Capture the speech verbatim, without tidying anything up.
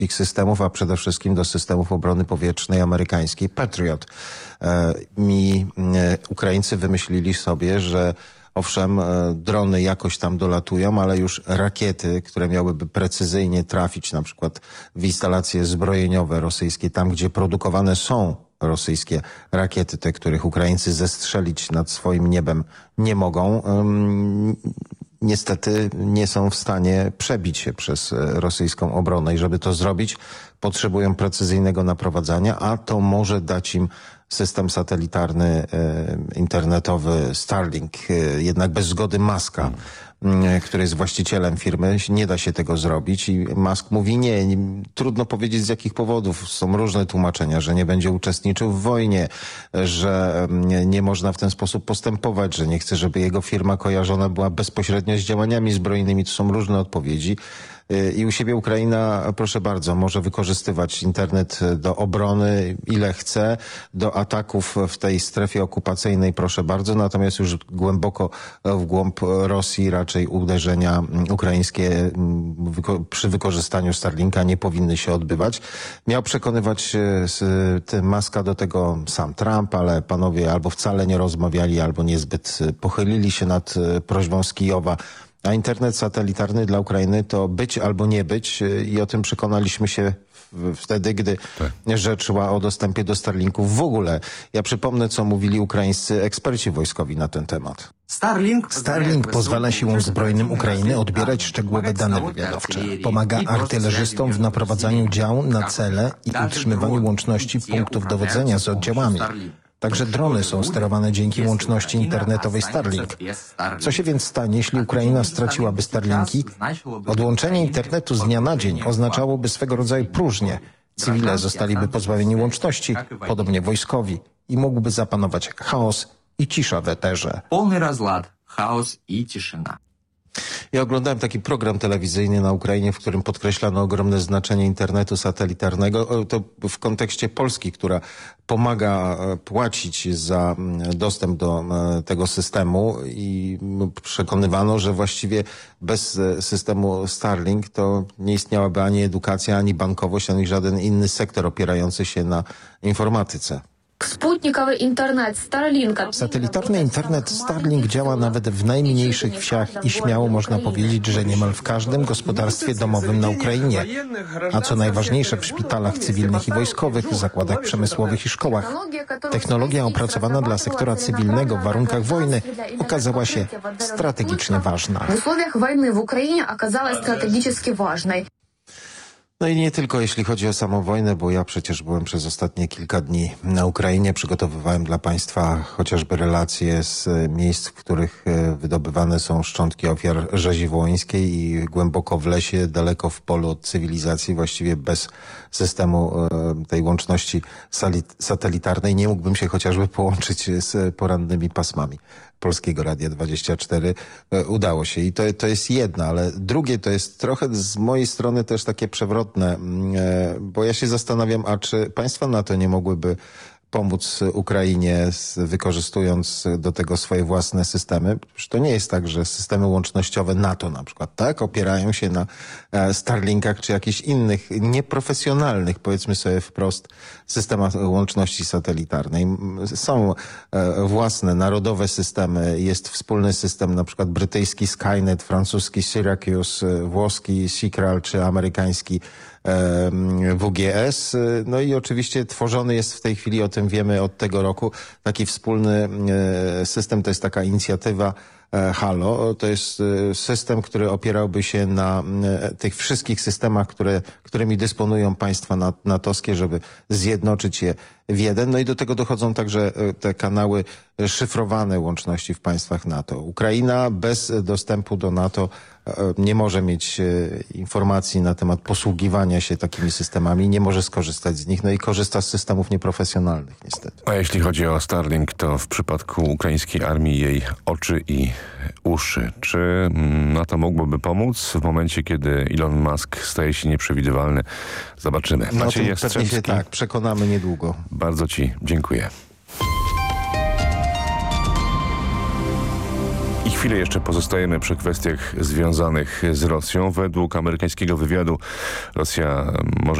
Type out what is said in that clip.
ich systemów, a przede wszystkim do systemów obrony powietrznej amerykańskiej Patriot. I Ukraińcy wymyślili sobie, że owszem, drony jakoś tam dolatują, ale już rakiety, które miałyby precyzyjnie trafić na przykład w instalacje zbrojeniowe rosyjskie, tam gdzie produkowane są rosyjskie rakiety, te, których Ukraińcy zestrzelić nad swoim niebem nie mogą, niestety nie są w stanie przebić się przez rosyjską obronę i żeby to zrobić, potrzebują precyzyjnego naprowadzania, a to może dać im system satelitarny e, internetowy Starlink, e, jednak bez zgody Muska, e, który jest właścicielem firmy. Nie da się tego zrobić i Musk mówi nie, nie, trudno powiedzieć z jakich powodów. Są różne tłumaczenia, że nie będzie uczestniczył w wojnie, że nie, nie można w ten sposób postępować, że nie chce, żeby jego firma kojarzona była bezpośrednio z działaniami zbrojnymi. To są różne odpowiedzi. I u siebie Ukraina, proszę bardzo, może wykorzystywać internet do obrony ile chce, do ataków w tej strefie okupacyjnej, proszę bardzo, natomiast już głęboko w głąb Rosji raczej uderzenia ukraińskie wyko przy wykorzystaniu Starlinka nie powinny się odbywać. Miał przekonywać Muska do tego sam Trump, ale panowie albo wcale nie rozmawiali, albo niezbyt pochylili się nad prośbą z Kijowa. A internet satelitarny dla Ukrainy to być albo nie być i o tym przekonaliśmy się wtedy, gdy tak. rzecz szła o dostępie do Starlinków w ogóle. Ja przypomnę, co mówili ukraińscy eksperci wojskowi na ten temat. Starlink, Starlink pozwala siłom zbrojnym Ukrainy odbierać szczegółowe dane wywiadowcze. Pomaga artylerzystom w naprowadzaniu dział na cele i utrzymywaniu łączności punktów dowodzenia z oddziałami. Także drony są sterowane dzięki łączności internetowej Starlink. Co się więc stanie, jeśli Ukraina straciłaby Starlinki? Odłączenie internetu z dnia na dzień oznaczałoby swego rodzaju próżnię. Cywile zostaliby pozbawieni łączności, podobnie wojskowi, i mógłby zapanować chaos i cisza w eterze. Pełny rozlad, chaos i ciszyna. Ja oglądałem taki program telewizyjny na Ukrainie, w którym podkreślano ogromne znaczenie internetu satelitarnego. To w kontekście Polski, która pomaga płacić za dostęp do tego systemu i przekonywano, że właściwie bez systemu Starlink to nie istniałaby ani edukacja, ani bankowość, ani żaden inny sektor opierający się na informatyce. Sputnikowy internet Starlink. Satelitarny internet Starlink działa nawet w najmniejszych wsiach i śmiało można powiedzieć, że niemal w każdym gospodarstwie domowym na Ukrainie. A co najważniejsze, w szpitalach cywilnych i wojskowych, zakładach przemysłowych i szkołach. Technologia opracowana dla sektora cywilnego w warunkach wojny okazała się strategicznie ważna. W условиях wojny w Ukrainie okazała się strategicznie ważna. No i nie tylko jeśli chodzi o samą wojnę, bo ja przecież byłem przez ostatnie kilka dni na Ukrainie, przygotowywałem dla Państwa chociażby relacje z miejsc, w których wydobywane są szczątki ofiar rzezi wołyńskiej i głęboko w lesie, daleko w polu od cywilizacji, właściwie bez systemu tej łączności satelitarnej nie mógłbym się chociażby połączyć z porannymi pasmami Polskiego Radia dwadzieścia cztery. Udało się i to, to jest jedna, ale drugie to jest trochę z mojej strony też takie przewrotne, bo ja się zastanawiam, a czy państwa NATO nie mogłyby pomóc Ukrainie, wykorzystując do tego swoje własne systemy. Przecież to nie jest tak, że systemy łącznościowe NATO na przykład, tak, opierają się na Starlinkach czy jakichś innych nieprofesjonalnych, powiedzmy sobie wprost, systemach łączności satelitarnej. Są własne, narodowe systemy. Jest wspólny system, na przykład brytyjski Skynet, francuski Syracuse, włoski Sicral czy amerykański W G S. No i oczywiście tworzony jest w tej chwili, o tym wiemy od tego roku, taki wspólny system, to jest taka inicjatywa Halo. To jest system, który opierałby się na tych wszystkich systemach, które, którymi dysponują państwa natowskie, żeby zjednoczyć je w jeden. No i do tego dochodzą także te kanały szyfrowane łączności w państwach NATO. Ukraina bez dostępu do NATO nie może mieć informacji na temat posługiwania się takimi systemami, nie może skorzystać z nich, no i korzysta z systemów nieprofesjonalnych niestety. A jeśli chodzi o Starlink, to w przypadku ukraińskiej armii jej oczy i uszy. Czy NATO mogłoby pomóc w momencie, kiedy Elon Musk staje się nieprzewidywalny? Zobaczymy. No Maciej to pewnie się tak, przekonamy niedługo. Bardzo Ci dziękuję. I chwilę jeszcze pozostajemy przy kwestiach związanych z Rosją. Według amerykańskiego wywiadu Rosja może